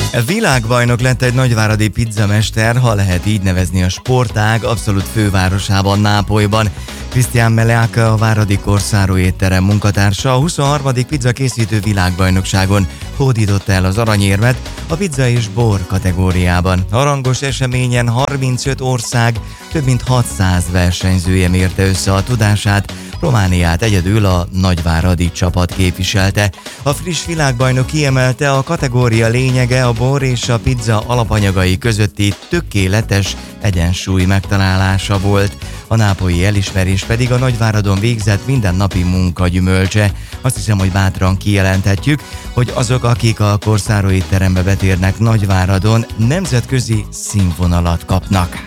Világbajnok lett egy nagyváradi pizzamester, ha lehet így nevezni a sportág abszolút fővárosában, Nápolyban. Cristian Meleaca, a váradi Corsaro étterem munkatársa, a 23. pizzakészítő világbajnokságon hódította el az aranyérmet a pizza és bor kategóriában. A rangos eseményen 35 ország, több mint 600 versenyzője mérte össze a tudását, Romániát egyedül a nagyváradi csapat képviselte. A friss világbajnok kiemelte, a kategória lényege a bor és a pizza alapanyagai közötti tökéletes egyensúly megtalálása volt. A nápolyi elismerés pedig a Nagyváradon végzett mindennapi munka gyümölcse. Azt hiszem, hogy bátran kijelenthetjük, hogy azok, akik a Corsaro étterembe betérnek Nagyváradon, nemzetközi színvonalat kapnak.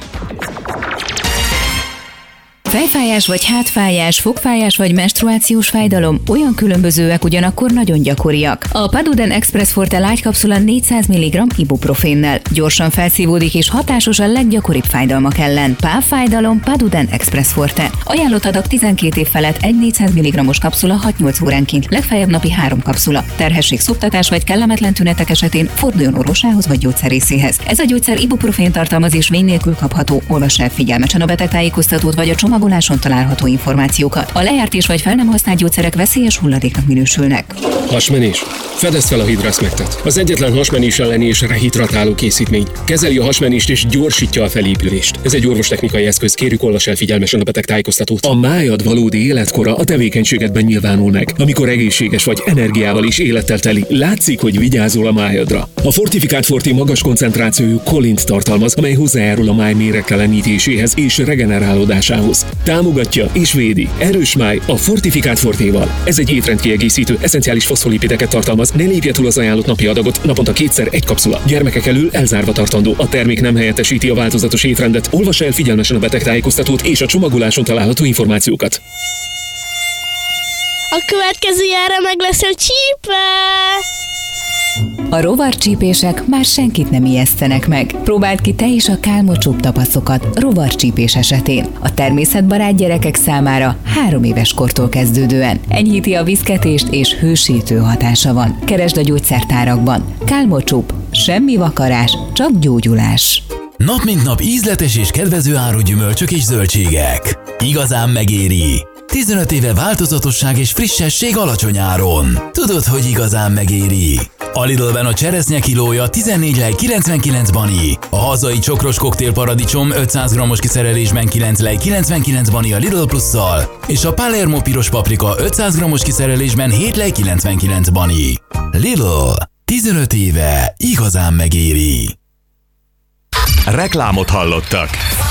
Fejfájás vagy hátfájás, fogfájás vagy menstruációs fájdalom olyan különbözőek, ugyanakkor nagyon gyakoriak. A Paduden Express Forte lágy kapszula 400 mg ibuprofénnel gyorsan felszívódik és hatásos a leggyakoribb fájdalmak ellen. Pávfájdalom Paduden Express Forte. Ajánlott adag 12 év felett egy 400 mg-os kapszula 6-8 óránként, legfeljebb napi 3 kapszula. Terhesség, szoptatás vagy kellemetlen tünetek esetén forduljon orvosához vagy gyógyszerészéhez. Ez a gyógyszer ibuprofén tartalmaz és vény nélkül kapható. Olvass el figyelmesen a betegtájékoztatót vagy a csomagoláson található információkat. A lejárt és vagy fel nem használt gyógyszerek veszélyes hulladéknak minősülnek. Hasmenés. Fedezd fel a Hidrasmectet. Az egyetlen hasmenés elleni és rehidratáló készítmény. Kezeli a hasmenést és gyorsítja a felépülést. Ez egy orvostechnikai eszköz, kérjük olvass el figyelmesen a betegtájékoztatót. A májad valódi életkora a tevékenységedben nyilvánul meg. Amikor egészséges vagy, energiával és élettel teli, látszik, hogy vigyázol a májadra. A Fortifikált Forte magas koncentrációjú kolint tartalmaz, amely hozzájárul a máj méregtelenítéséhez és regenerálódásához. Támogatja és védi. Erős máj a Fortifikált Fortéval. Ez egy étrendkiegészítő, eszenciális foszfolipideket tartalmaz, ne lépje túl az ajánlott napi adagot, naponta 2-szer egy kapszula. Gyermekek elől elzárva tartandó. A termék nem helyettesíti a változatos étrendet. Olvass el figyelmesen a betegtájékoztatót és a csomagoláson található információkat. A következő jára meg lesz a csípe! A rovarcsípések már senkit nem ijesztenek meg. Próbáld ki te is a kálmocsúbb tapaszokat rovarcsípés esetén. A természetbarát gyerekek számára 3 éves kortól kezdődően. Enyhíti a viszketést és hősítő hatása van. Keresd a gyógyszertárakban. Kálmocsúbb. Semmi vakarás, csak gyógyulás. Nap mint nap ízletes és kedvező áru gyümölcsök és zöldségek. Igazán megéri. 15 éve változatosság és frissesség alacsony áron. Tudod, hogy igazán megéri. A Lidlben a cseresznye kilója 14 lej 99 bani. A hazai csokros koktélparadicsom 500 g-os kiszerelésben 9 lej 99 bani a Lidl Plusszal, és a Palermo piros paprika 500 g-os kiszerelésben 7 lej 99 bani. Lidl. 15 éve igazán megéri. Reklámot hallottak.